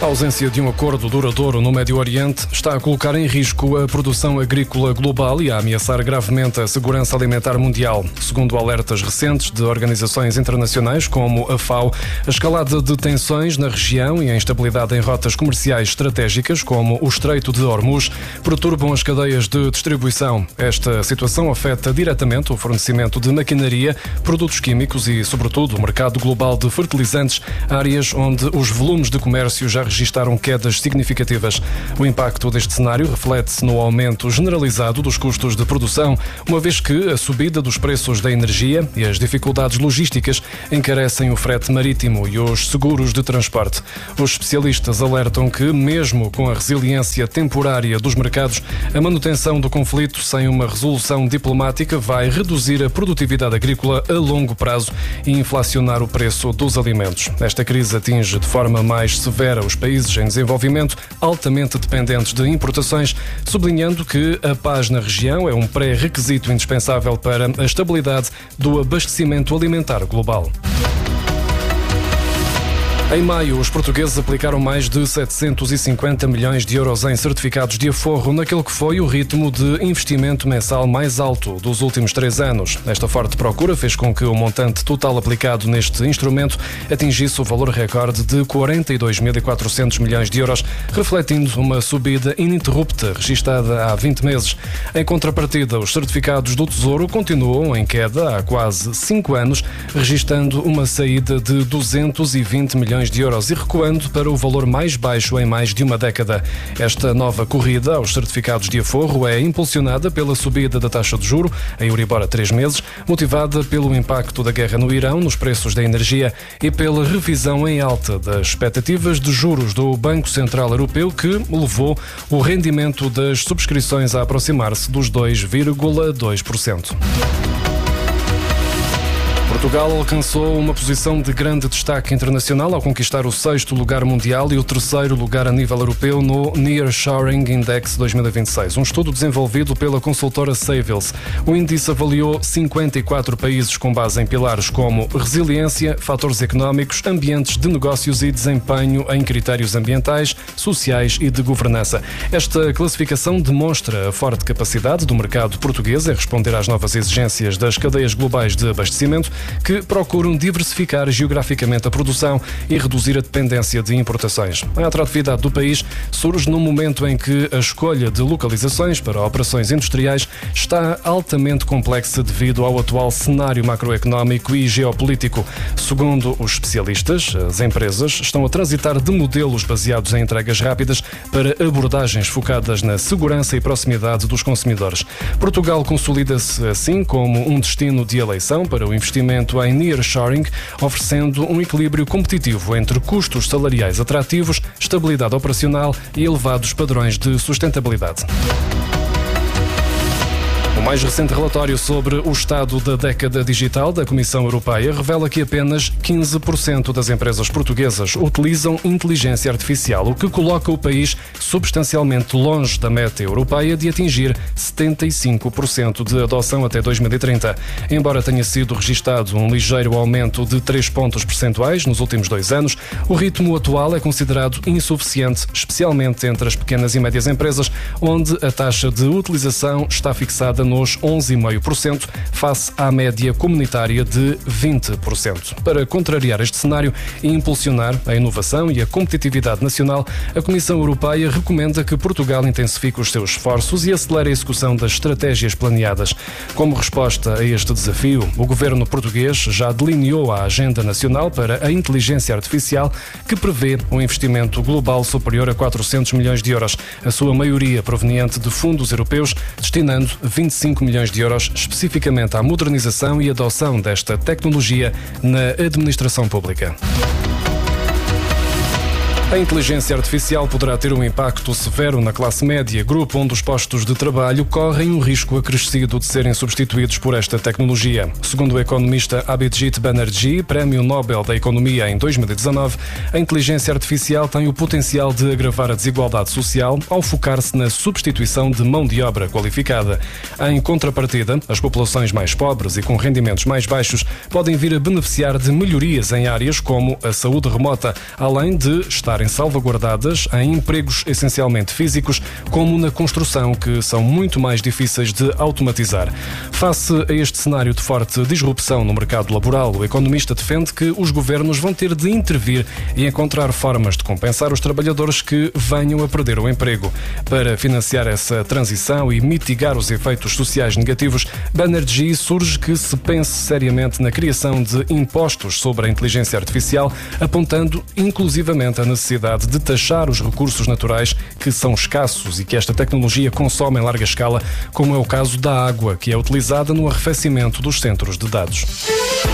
A ausência de um acordo duradouro no Médio Oriente está a colocar em risco a produção agrícola global e a ameaçar gravemente a segurança alimentar mundial. Segundo alertas recentes de organizações internacionais como a FAO, a escalada de tensões na região e a instabilidade em rotas comerciais estratégicas como o Estreito de Hormuz perturbam as cadeias de distribuição. Esta situação afeta diretamente o fornecimento de maquinaria, produtos químicos e, sobretudo, o mercado global de fertilizantes, áreas onde os volumes de comércio já registaram quedas significativas. O impacto deste cenário reflete-se no aumento generalizado dos custos de produção, uma vez que a subida dos preços da energia e as dificuldades logísticas encarecem o frete marítimo e os seguros de transporte. Os especialistas alertam que, mesmo com a resiliência temporária dos mercados, a manutenção do conflito sem uma resolução diplomática vai reduzir a produtividade agrícola a longo prazo e inflacionar o preço dos alimentos. Esta crise atinge de forma mais severa os países em desenvolvimento altamente dependentes de importações, sublinhando que a paz na região é um pré-requisito indispensável para a estabilidade do abastecimento alimentar global. Em maio, os portugueses aplicaram mais de 750 milhões de euros em certificados de aforro naquele que foi o ritmo de investimento mensal mais alto dos últimos 3 anos. Esta forte procura fez com que o montante total aplicado neste instrumento atingisse o valor recorde de 42.400 milhões de euros, refletindo uma subida ininterrupta registada há 20 meses. Em contrapartida, os certificados do Tesouro continuam em queda há quase 5 anos, registando uma saída de 220 milhões de euros e recuando para o valor mais baixo em mais de uma década. Esta nova corrida aos certificados de aforro é impulsionada pela subida da taxa de juro, a Euribor a 3 meses, motivada pelo impacto da guerra no Irão nos preços da energia e pela revisão em alta das expectativas de juros do Banco Central Europeu, que levou o rendimento das subscrições a aproximar-se dos 2,2%. Portugal alcançou uma posição de grande destaque internacional ao conquistar o 6º lugar mundial e o 3º lugar a nível europeu no Nearshoring Index 2026, um estudo desenvolvido pela consultora Savills. O índice avaliou 54 países com base em pilares como resiliência, fatores económicos, ambientes de negócios e desempenho em critérios ambientais, sociais e de governança. Esta classificação demonstra a forte capacidade do mercado português em responder às novas exigências das cadeias globais de abastecimento, que procuram diversificar geograficamente a produção e reduzir a dependência de importações. A atratividade do país surge num momento em que a escolha de localizações para operações industriais está altamente complexa devido ao atual cenário macroeconómico e geopolítico. Segundo os especialistas, as empresas estão a transitar de modelos baseados em entregas rápidas para abordagens focadas na segurança e proximidade dos consumidores. Portugal consolida-se assim como um destino de eleição para o investimento em nearshoring, oferecendo um equilíbrio competitivo entre custos salariais atrativos, estabilidade operacional e elevados padrões de sustentabilidade. O mais recente relatório sobre o estado da década digital da Comissão Europeia revela que apenas 15% das empresas portuguesas utilizam inteligência artificial, o que coloca o país substancialmente longe da meta europeia de atingir 75% de adoção até 2030. Embora tenha sido registado um ligeiro aumento de 3 pontos percentuais nos últimos 2 anos, o ritmo atual é considerado insuficiente, especialmente entre as pequenas e médias empresas, onde a taxa de utilização está fixada nos 11,5%, face à média comunitária de 20%. Para contrariar este cenário e impulsionar a inovação e a competitividade nacional, a Comissão Europeia recomenda que Portugal intensifique os seus esforços e acelere a execução das estratégias planeadas. Como resposta a este desafio, o governo português já delineou a Agenda Nacional para a Inteligência Artificial, que prevê um investimento global superior a 400 milhões de euros, a sua maioria proveniente de fundos europeus, destinando 25 milhões de euros especificamente à modernização e adoção desta tecnologia na administração pública. A inteligência artificial poderá ter um impacto severo na classe média, grupo onde os postos de trabalho correm um risco acrescido de serem substituídos por esta tecnologia. Segundo o economista Abhijit Banerjee, Prémio Nobel da Economia em 2019, a inteligência artificial tem o potencial de agravar a desigualdade social ao focar-se na substituição de mão de obra qualificada. Em contrapartida, as populações mais pobres e com rendimentos mais baixos podem vir a beneficiar de melhorias em áreas como a saúde remota, além de estarem estarem salvaguardadas em empregos essencialmente físicos, como na construção, que são muito mais difíceis de automatizar. Face a este cenário de forte disrupção no mercado laboral, o economista defende que os governos vão ter de intervir e encontrar formas de compensar os trabalhadores que venham a perder o emprego. Para financiar essa transição e mitigar os efeitos sociais negativos, Banerjee surge que se pense seriamente na criação de impostos sobre a inteligência artificial, apontando inclusivamente a necessidade de taxar os recursos naturais que são escassos e que esta tecnologia consome em larga escala, como é o caso da água, que é utilizada no arrefecimento dos centros de dados.